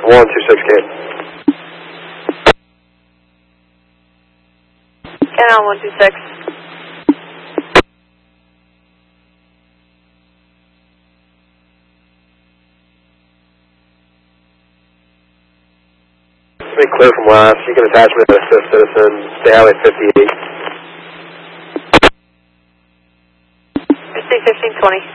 126K. Canal 126. Be clear from last. You can attach me to assist citizen. Stay highway 58. 1520.